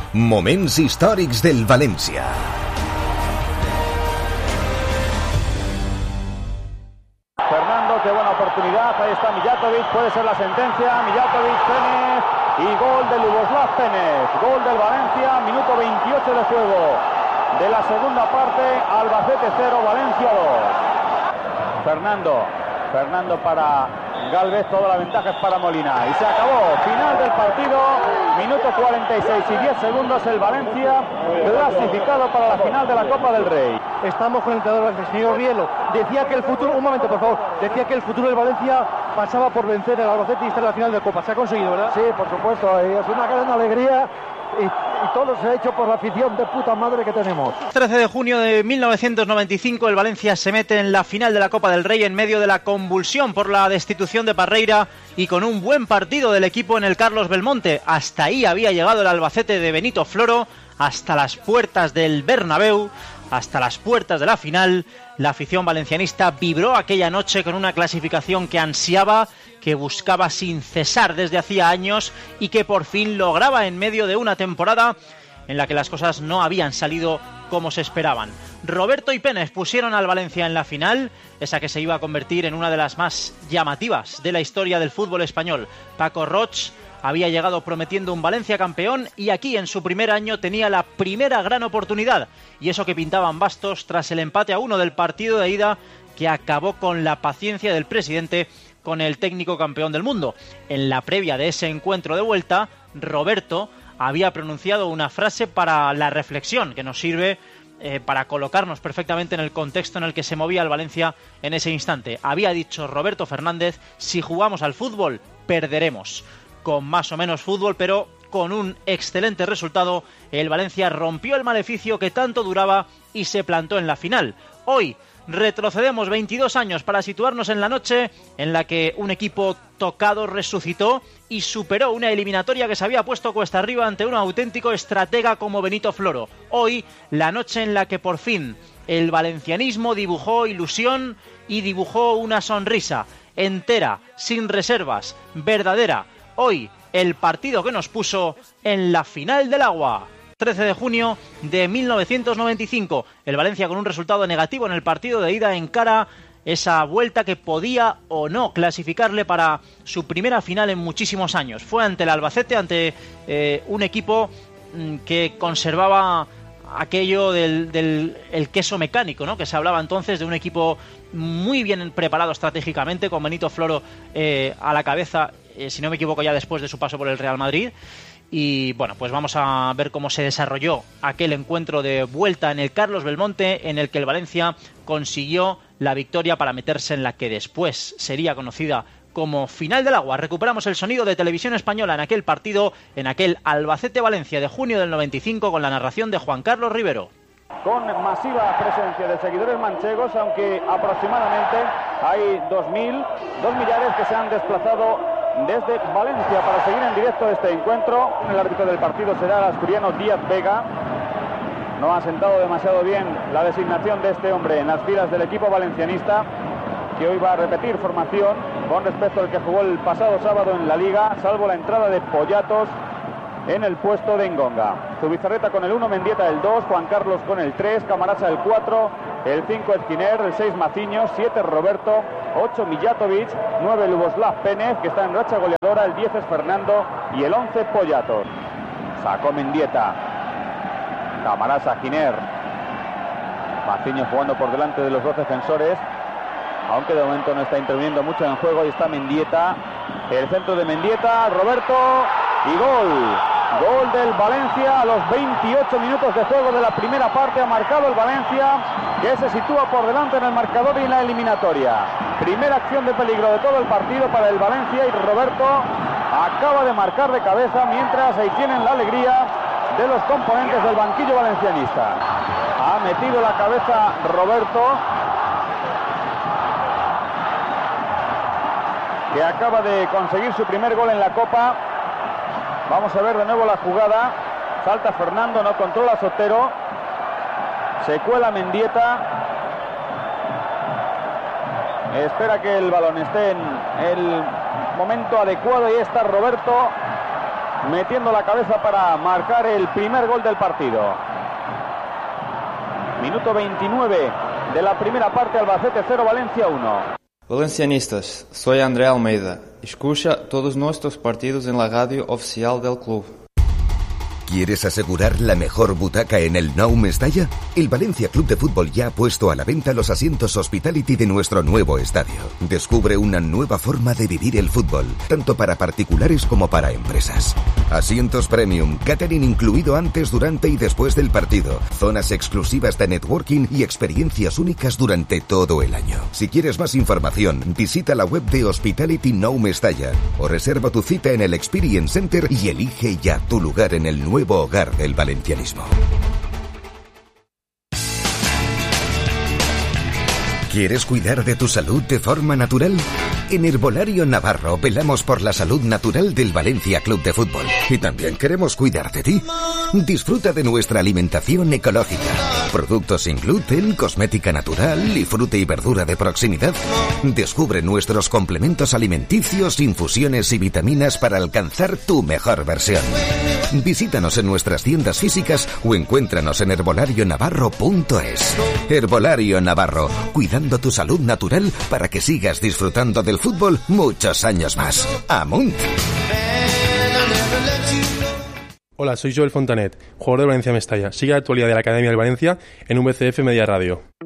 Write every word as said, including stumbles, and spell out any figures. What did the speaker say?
Moments històrics del València. Fernando, qué buena oportunidad. Ahí está Mijatovic, puede ser la sentencia. Mijatovic, Penez y gol de Ljuboslav Penez. Gol del Valencia, minuto veintiocho de juego de la segunda parte. Albacete cero, Valencia dos. Fernando, Fernando para Gálvez, toda la ventaja es para Molina. Y se acabó, final del partido, minuto cuarenta y seis y diez segundos, el Valencia clasificado para la final de la Copa del Rey. Estamos con el entrenador, el señor Rielo. Decía que el futuro, un momento por favor, decía que el futuro del Valencia pasaba por vencer al Albacete y estar en la final de Copa. Se ha conseguido, ¿verdad? Sí, por supuesto, y es una gran alegría. Y, y todo se ha hecho por la afición de puta madre que tenemos. trece de junio de mil novecientos noventa y cinco, el Valencia se mete en la final de la Copa del Rey en medio de la convulsión por la destitución de Parreira y con un buen partido del equipo en el Carlos Belmonte. Hasta ahí había llegado el Albacete de Benito Floro, hasta las puertas del Bernabéu, hasta las puertas de la final. La afición valencianista vibró aquella noche con una clasificación que ansiaba, que buscaba sin cesar desde hacía años y que por fin lograba en medio de una temporada en la que las cosas no habían salido como se esperaban. Roberto y Penez pusieron al Valencia en la final, esa que se iba a convertir en una de las más llamativas de la historia del fútbol español. Paco Roig había llegado prometiendo un Valencia campeón y aquí en su primer año tenía la primera gran oportunidad, y eso que pintaban bastos tras el empate a uno del partido de ida que acabó con la paciencia del presidente con el técnico campeón del mundo. En la previa de ese encuentro de vuelta, Roberto había pronunciado una frase para la reflexión que nos sirve eh, para colocarnos perfectamente en el contexto en el que se movía el Valencia en ese instante. Había dicho Roberto Fernández: si jugamos al fútbol, perderemos. Con más o menos fútbol, pero con un excelente resultado, el Valencia rompió el maleficio que tanto duraba y se plantó en la final. Hoy retrocedemos veintidós años para situarnos en la noche en la que un equipo tocado resucitó y superó una eliminatoria que se había puesto cuesta arriba ante un auténtico estratega como Benito Floro. Hoy, la noche en la que por fin el valencianismo dibujó ilusión y dibujó una sonrisa entera, sin reservas, verdadera. Hoy, el partido que nos puso en la final del agua. trece de junio de mil novecientos noventa y cinco. El Valencia con un resultado negativo en el partido de ida encara esa vuelta que podía o no clasificarle para su primera final en muchísimos años. Fue ante el Albacete, ante eh, un equipo mmm, que conservaba aquello del, del el queso mecánico, ¿no? Que se hablaba entonces de un equipo muy bien preparado estratégicamente, con Benito Floro eh, a la cabeza, eh, si no me equivoco, ya después de su paso por el Real Madrid. Y bueno, pues vamos a ver cómo se desarrolló aquel encuentro de vuelta en el Carlos Belmonte, en el que el Valencia consiguió la victoria para meterse en la que después sería conocida como final del agua. Recuperamos el sonido de Televisión Española en aquel partido, en aquel Albacete-Valencia de junio del noventa y cinco, con la narración de Juan Carlos Rivero. Con masiva presencia de seguidores manchegos, aunque aproximadamente hay dos mil, dos millares que se han desplazado desde Valencia para seguir en directo este encuentro. El árbitro del partido será el asturiano Díaz Vega. No ha sentado demasiado bien la designación de este hombre en las filas del equipo valencianista, que hoy va a repetir formación con respecto al que jugó el pasado sábado en la Liga, salvo la entrada de Poyatos en el puesto de Engonga. Zubizarreta con el uno, Mendieta el dos, Juan Carlos con el tres, Camarasa el cuatro, el cinco Esquiner, el seis Maciños, siete Roberto, ocho Mijatovic, nueve Ljuboslav Penez, que está en racha goleadora, el diez es Fernando y el once Poyatos. Sacó Mendieta, Camarasa, Esquiner, Maciños jugando por delante de los dos defensores, aunque de momento no está interviniendo mucho en juego. Y está Mendieta, el centro de Mendieta, Roberto, y gol. Gol del Valencia a los veintiocho minutos de juego de la primera parte. Ha marcado el Valencia, que se sitúa por delante en el marcador y en la eliminatoria. Primera acción de peligro de todo el partido para el Valencia, y Roberto acaba de marcar de cabeza, mientras ahí tienen la alegría de los componentes del banquillo valencianista. Ha metido la cabeza Roberto, que acaba de conseguir su primer gol en la Copa. Vamos a ver de nuevo la jugada. Salta Fernando, no controla Sotero. Se cuela Mendieta. Espera que el balón esté en el momento adecuado, y está Roberto. metiendo la cabeza para marcar el primer gol del partido. Minuto veintinueve de la primera parte, Albacete cero, Valencia uno. Valencianistas, soy André Almeida. Escucha todos nuestros partidos en la radio oficial del club. ¿Quieres asegurar la mejor butaca en el Nou Mestalla? El Valencia Club de Fútbol ya ha puesto a la venta los asientos Hospitality de nuestro nuevo estadio. Descubre una nueva forma de vivir el fútbol, tanto para particulares como para empresas. Asientos premium, catering incluido antes, durante y después del partido, zonas exclusivas de networking y experiencias únicas durante todo el año. Si quieres más información, visita la web de Hospitality Nou Mestalla o reserva tu cita en el Experience Center y elige ya tu lugar en el nuevo Nuevo hogar del valencianismo. ¿Quieres cuidar de tu salud de forma natural? En Herbolario Navarro velamos por la salud natural del Valencia Club de Fútbol. Y también queremos cuidar de ti. Disfruta de nuestra alimentación ecológica. Productos sin gluten, cosmética natural y fruta y verdura de proximidad. Descubre nuestros complementos alimenticios, infusiones y vitaminas para alcanzar tu mejor versión. Visítanos en nuestras tiendas físicas o encuéntranos en herbolario navarro punto es. Herbolario Navarro, cuidando tu salud natural para que sigas disfrutando del fútbol muchos años más. ¡Amunt! Hola, soy Joel Fontanet, jugador de Valencia Mestalla. Sigue la actualidad de la Academia del Valencia en V C F Media Radio.